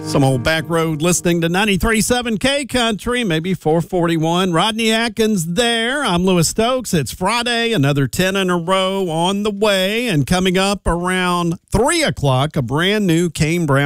Some old back road listening to 93.7 K Country, maybe 441. Rodney Atkins there. I'm Lewis Stokes. It's Friday, another 10 in a row on the way. And coming up around 3 o'clock, a brand new Kane Brown